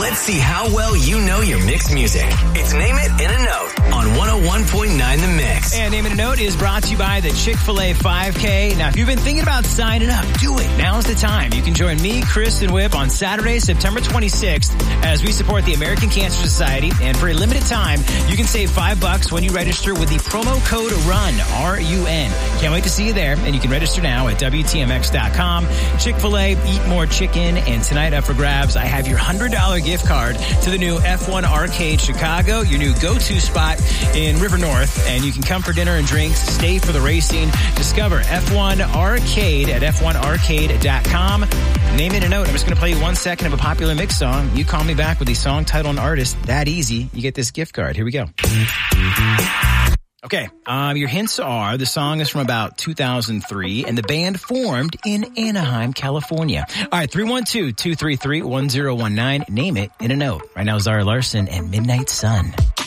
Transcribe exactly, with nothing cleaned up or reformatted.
Let's see how well you know your Mix music. It's Name It in a Note on one oh one point nine The Mix. And Name It in a Note is brought to you by the Chick-fil-A five K. Now, if you've been thinking about signing up, do it. Now's the time. You can join me, Chris, and Whip on Saturday, September twenty-sixth, as we support the American Cancer Society. And for a limited time, you can save five bucks when you register with the promo code RUN, R U N. Can't wait to see you there. And you can register now at W T M X dot com. Chick-fil-A, eat more chicken. And tonight up for grabs, I have your one hundred dollars gift card to the new F one Arcade Chicago, your new go-to spot in River North. And you can come for dinner and drinks, stay for the racing. Discover F one Arcade at F one arcade dot com. Name It a Note. I'm just going to play you one second of a popular Mix song. You call me back with the song, title, and artist. That easy. You get this gift card. Here we go. Okay, um, your hints are the song is from about two thousand three, and the band formed in Anaheim, California. All right, three one two, two three three, one zero one nine. Name It in a Note. Right now, Zara Larson and Midnight Sun.